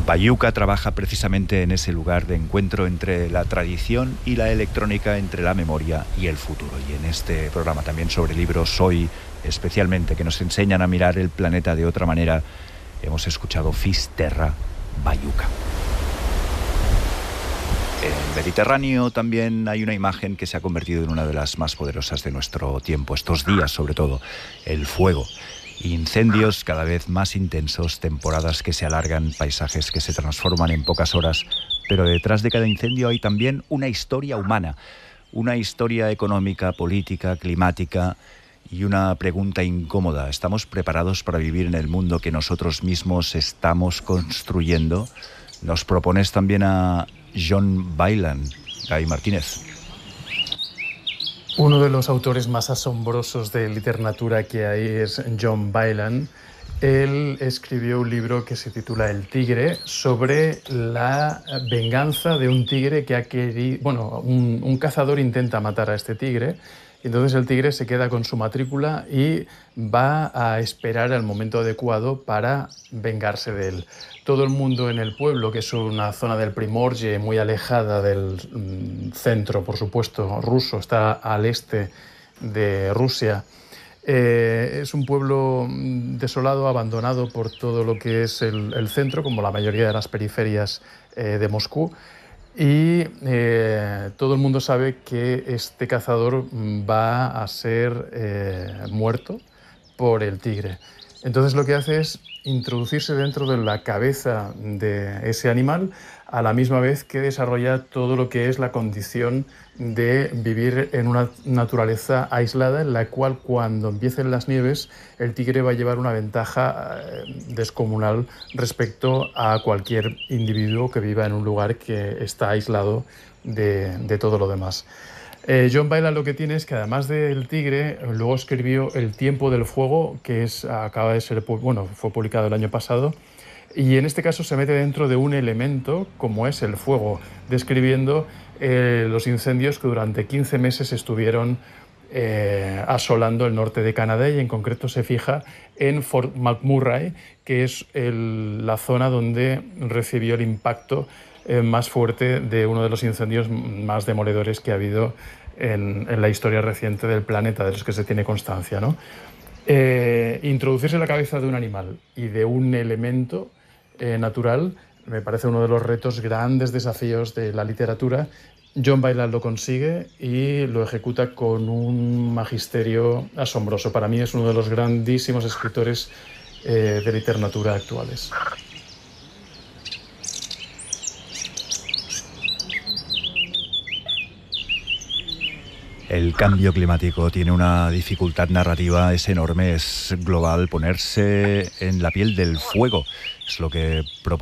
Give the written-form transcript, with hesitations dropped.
Bayuca trabaja precisamente en ese lugar de encuentro entre la tradición y la electrónica, entre la memoria y el futuro. Y en este programa también sobre libros, hoy especialmente, que nos enseñan a mirar el planeta de otra manera, hemos escuchado Fisterra Bayuca. En Mediterráneo también hay una imagen que se ha convertido en una de las más poderosas de nuestro tiempo, estos días sobre todo, el fuego. Incendios cada vez más intensos, temporadas que se alargan, paisajes que se transforman en pocas horas, pero detrás de cada incendio hay también una historia humana, una historia económica, política, climática y una pregunta incómoda. ¿Estamos preparados para vivir en el mundo que nosotros mismos estamos construyendo? Nos propones también a John Bylan, Gaby Martínez. Uno de los autores más asombrosos de literatura que hay es John Bylan. Él escribió un libro que se titula El tigre, sobre la venganza de un tigre que ha querido... Bueno, un cazador intenta matar a este tigre, y entonces el tigre se queda con su matrícula y va a esperar el momento adecuado para vengarse de él. Todo el mundo en el pueblo, que es una zona del Primorje muy alejada del centro, por supuesto, ruso, está al este de Rusia. Es un pueblo desolado, abandonado por todo lo que es el centro, como la mayoría de las periferias de Moscú. Y todo el mundo sabe que este cazador va a ser muerto por el tigre. Entonces lo que hace es introducirse dentro de la cabeza de ese animal, a la misma vez que desarrolla todo lo que es la condición de vivir en una naturaleza aislada, en la cual cuando empiecen las nieves el tigre va a llevar una ventaja descomunal respecto a cualquier individuo que viva en un lugar que está aislado de todo lo demás. John Bylan lo que tiene es que, además del tigre, luego escribió El tiempo del fuego, que acaba de ser, fue publicado el año pasado, y en este caso se mete dentro de un elemento como es el fuego, describiendo los incendios que durante 15 meses estuvieron asolando el norte de Canadá, y en concreto se fija en Fort McMurray, que es la zona donde recibió el impacto más fuerte de uno de los incendios más demoledores que ha habido en la historia reciente del planeta, de los que se tiene constancia, ¿no? Introducirse en la cabeza de un animal y de un elemento natural me parece uno de los retos, grandes desafíos de la literatura. John Bylan lo consigue y lo ejecuta con un magisterio asombroso. Para mí es uno de los grandísimos escritores de literatura actuales. El cambio climático tiene una dificultad narrativa, es enorme, es global. Ponerse en la piel del fuego es lo que propone